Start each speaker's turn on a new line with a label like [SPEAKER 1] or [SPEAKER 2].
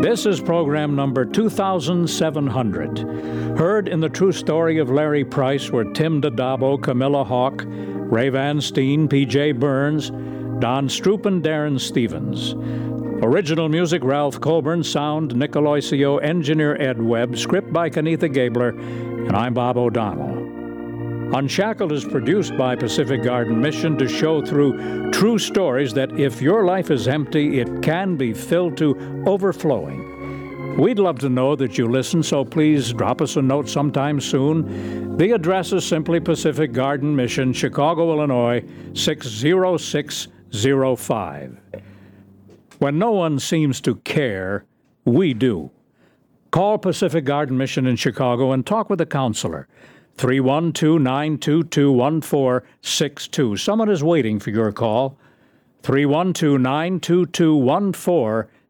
[SPEAKER 1] This is program number 2700. Heard in the true story of Larry Price were Tim Dadabo, Camilla Hawk, Ray Van Steen, P.J. Burns, Don Stroop, and Darren Stevens. Original music, Ralph Colburn. Sound, Nick Aloisio. Engineer, Ed Webb. Script by Kenitha Gabler. And I'm Bob O'Donnell. Unshackled is produced by Pacific Garden Mission to show through true stories that if your life is empty, it can be filled to overflowing. We'd love to know that you listen, so please drop us a note sometime soon. The address is simply Pacific Garden Mission, Chicago, Illinois, 60605. When no one seems to care, we do. Call Pacific Garden Mission in Chicago and talk with a counselor. 312-922-1462. Someone is waiting for your call. 312-922-1462.